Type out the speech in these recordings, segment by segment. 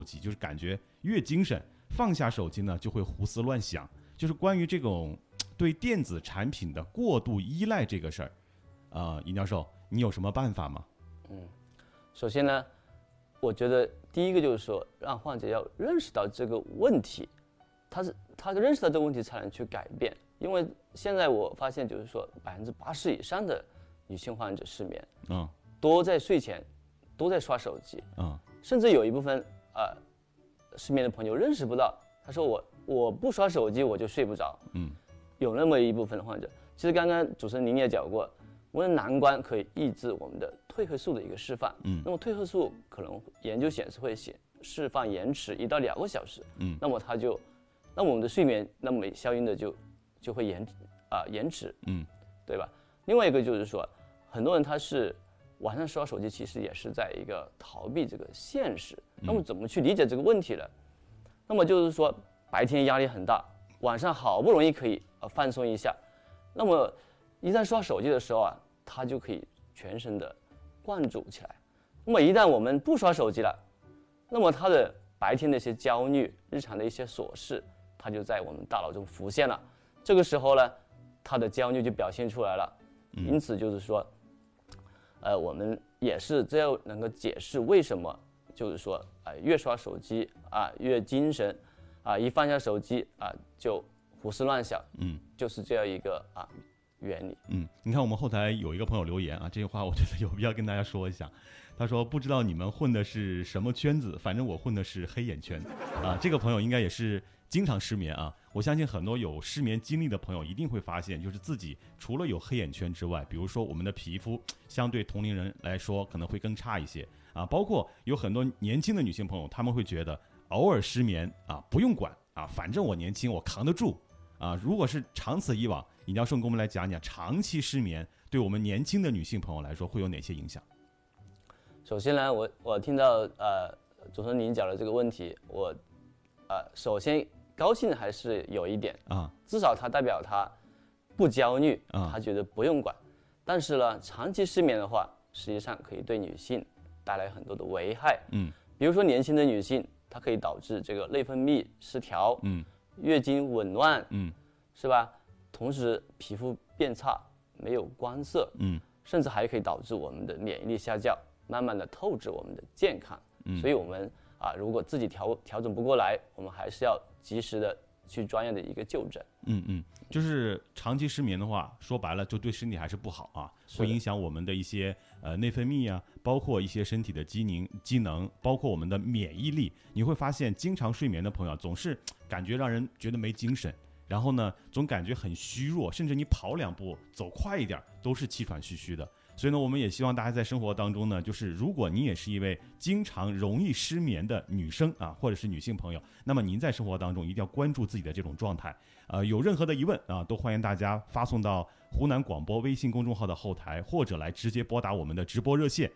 就是感觉越精神，放下手机呢就会胡思乱想。就是关于这种对电子产品的过度依赖这个事儿，尹教授，你有什么办法吗？ 首先呢，我觉得第一个就是说，让患者要认识到这个问题，他认识到这个问题才能去改变。因为现在我发现，就是说80%以上的女性患者失眠，都在睡前都在刷手机，甚至有一部分失眠的朋友认识不到，他说我不刷手机我就睡不着，有那么一部分的患者。其实刚刚主持人您也讲过，我们的蓝光可以抑制我们的褪黑素的一个释放，那么褪黑素可能研究显示会释放延迟1到2个小时，那么我们的睡眠那么相应的就会延迟，对吧？另外一个就是说，很多人他是晚上刷手机，其实也是在一个逃避这个现实。那么怎么去理解这个问题呢？那么就是说，白天压力很大，晚上好不容易可以放松一下，那么一旦刷手机的时候他就可以全身的灌注起来。那么一旦我们不刷手机了，那么他的白天的一些焦虑、日常的一些琐事，它就在我们大脑中浮现了。这个时候呢，他的焦虑就表现出来了。因此就是说，我们也是这样能够解释为什么就是说越刷手机越精神一放下手机就胡思乱想，就是这样一个原理。 你看我们后台有一个朋友留言这句话我觉得有必要跟大家说一下。他说不知道你们混的是什么圈子，反正我混的是黑眼圈这个朋友应该也是经常失眠我相信很多有失眠经历的朋友一定会发现，就是自己除了有黑眼圈之外，比如说我们的皮肤相对同龄人来说可能会更差一些包括有很多年轻的女性朋友，她们会觉得偶尔失眠不用管反正我年轻我扛得住如果是长此以往，尹教授跟我们来讲讲长期失眠对我们年轻的女性朋友来说会有哪些影响？ 首先呢，我听到主持人您讲的这个问题，我首先高兴还是有一点至少它代表他不焦虑他觉得不用管。但是呢，长期失眠的话，实际上可以对女性带来很多的危害。比如说年轻的女性，它可以导致这个内分泌失调，月经紊乱，是吧？同时皮肤变差，没有光色，甚至还可以导致我们的免疫力下降，慢慢的透支我们的健康。所以我们如果自己调整不过来，我们还是要及时的去专业的一个就诊。 就是长期失眠的话，说白了就对身体还是不好会影响我们的一些内分泌包括一些身体的机能，包括我们的免疫力。你会发现经常睡眠的朋友总是感觉让人觉得没精神，然后呢总感觉很虚弱，甚至你跑2步走快一点都是气喘吁吁的。所以呢，我们也希望大家在生活当中呢，就是如果你也是一位经常容易失眠的女生或者是女性朋友，那么您在生活当中一定要关注自己的这种状态。有任何的疑问都欢迎大家发送到湖南广播微信公众号的后台，或者来直接拨打我们的直播热线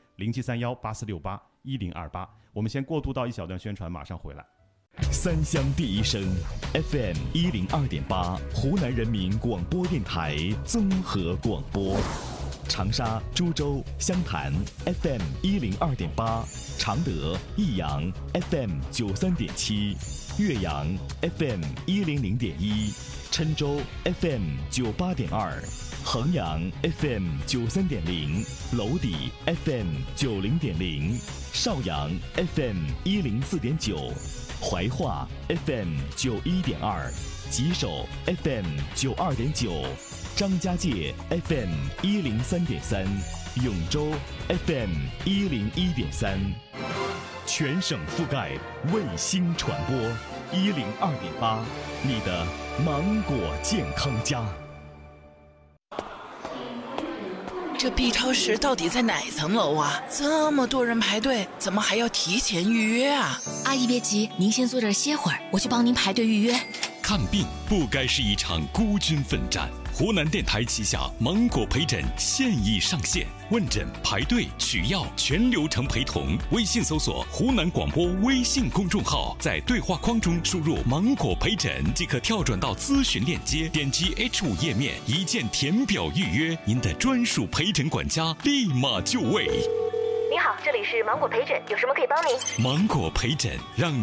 073184681028。我们先过渡到一小段宣传，马上回来。 三湘第一声 FM 102.8，湖南人民广播电台综合广播。长沙、株洲、湘潭 FM 102.8，常德、益阳 FM 93.7，岳阳 FM 100.1，郴州 FM 98.2，衡阳 FM 93.0，娄底 FM 90.0，邵阳 FM 104.9，怀化 FM 91.2，吉首 FM 92.9。张家界 FM 103.3，永州 FM 101.3，全省覆盖卫星传播102.8，你的芒果健康家。 这 B 超市到底在哪层楼啊？这么多人排队，怎么还要提前预约啊？ 阿姨别急，您先坐这儿歇会儿，我去帮您排队预约。 看病不该是一场孤军奋战。湖南电台旗下芒果陪诊现已上线，问诊、排队、取药全流程陪同。微信搜索湖南广播微信公众号，在对话框中输入芒果陪诊即可跳转到咨询链接，点击 H5 页面一键填表预约，您的专属陪诊管家立马就位。 您你好，这里是芒果陪诊，有什么可以帮您？ 芒果陪诊让